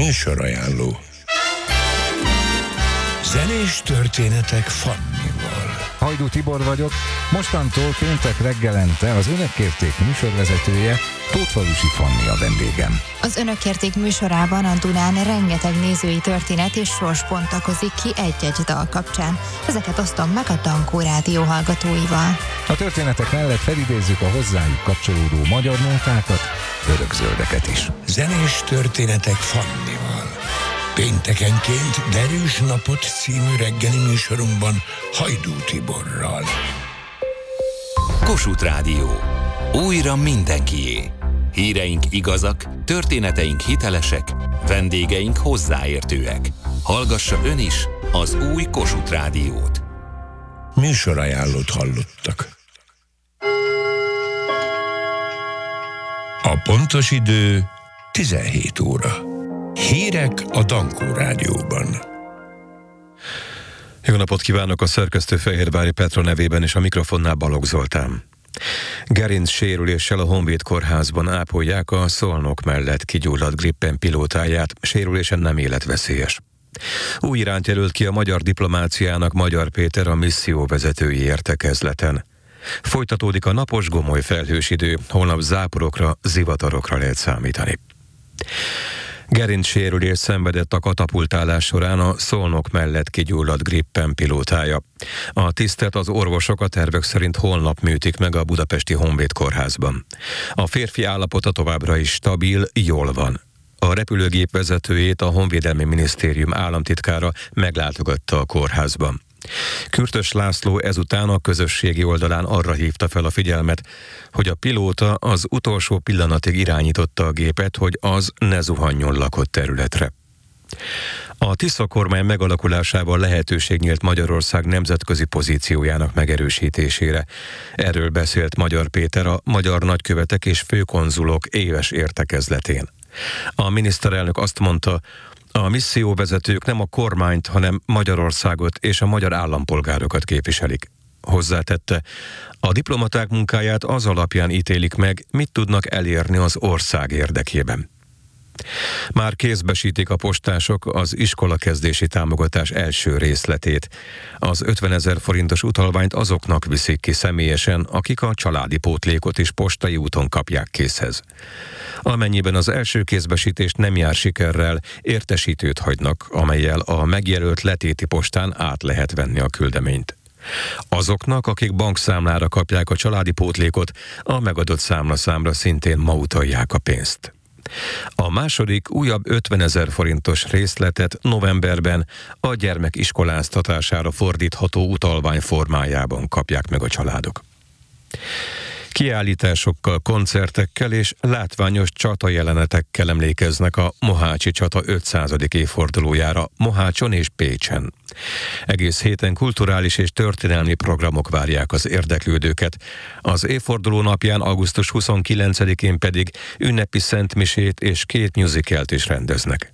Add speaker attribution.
Speaker 1: Műsorajánló. Zenés történetek Fannival.
Speaker 2: Hajdú Tibor vagyok, mostantól péntek reggelente az Önök Kérték műsorvezetője, Tótfalusi Fanni a vendégem.
Speaker 3: Az Önök Kérték műsorában a Dunán rengeteg nézői történet és sors bontakozik ki egy-egy dal kapcsán. Ezeket osztom meg a Dankó Rádió hallgatóival.
Speaker 2: A történetek mellett felidézzük a hozzájuk kapcsolódó magyar nótákat, örökzöldeket is.
Speaker 1: Zenés történetek Fannival. Péntekenként Derűs napot című reggeli műsorunkban Hajdú Tiborral.
Speaker 4: Kossuth Rádió. Újra mindenkié. Híreink igazak, történeteink hitelesek, vendégeink hozzáértőek. Hallgassa ön is az új Kossuth Rádiót.
Speaker 1: Műsorajánlót hallottak. A pontos idő 17 óra. Hírek a Dankó Rádióban.
Speaker 5: Jó napot kívánok, a szerkesztő Fehérvári Petra nevében és a mikrofonnál Balogh Zoltán. Gerinc sérüléssel a Honvéd kórházban ápolják a Szolnok mellett kigyulladt Gripen pilótáját, sérülése nem életveszélyes. Új irányt jelölt ki a magyar diplomáciának Magyar Péter, a misszió vezetői értekezleten. Folytatódik a napos gomoly felhős idő, holnap záporokra, zivatarokra lehet számítani. Gerincsérülést szenvedett a katapultálás során a Szolnok mellett kigyulladt Gripen pilótája. A tisztet az orvosok a tervek szerint holnap műtik meg a budapesti Honvéd kórházban. A férfi állapota továbbra is stabil, jól van. A repülőgép vezetőjét a Honvédelmi Minisztérium államtitkára meglátogatta a kórházban. Kürtös László ezután a közösségi oldalán arra hívta fel a figyelmet, hogy a pilóta az utolsó pillanatig irányította a gépet, hogy az ne zuhanjon lakott területre. A Tisza kormány megalakulásával lehetőség nyílt Magyarország nemzetközi pozíciójának megerősítésére. Erről beszélt Magyar Péter a magyar nagykövetek és főkonzulok éves értekezletén. A miniszterelnök azt mondta, a misszióvezetők nem a kormányt, hanem Magyarországot és a magyar állampolgárokat képviselik. Hozzátette, a diplomaták munkáját az alapján ítélik meg, mit tudnak elérni az ország érdekében. Már kézbesítik a postások az iskolakezdési támogatás első részletét. Az 50 000 forintos utalványt azoknak viszik ki személyesen, akik a családi pótlékot is postai úton kapják készhez. Amennyiben az első kézbesítés nem jár sikerrel, értesítőt hagynak, amellyel a megjelölt letéti postán át lehet venni a küldeményt. Azoknak, akik bankszámlára kapják a családi pótlékot, a megadott számlaszámra szintén ma utalják a pénzt. A második, újabb 50 000 forintos részletet novemberben a gyermek iskoláztatására fordítható utalvány formájában kapják meg a családok. Kiállításokkal, koncertekkel és látványos csatajelenetekkel emlékeznek a Mohácsi csata 500. évfordulójára Mohácson és Pécsen. Egész héten kulturális és történelmi programok várják az érdeklődőket. Az évforduló napján, augusztus 29-én pedig ünnepi szentmisét és 2 musicalt is rendeznek.